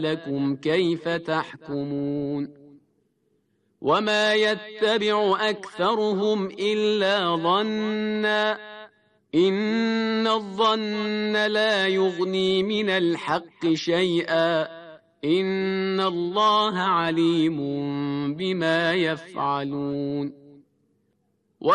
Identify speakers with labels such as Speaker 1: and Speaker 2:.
Speaker 1: لكم كيف تحكمون وما يتبع أكثرهم إلا ظنا إن الظن لا يغني من الحق شيئا إن الله عليم بما يفعلون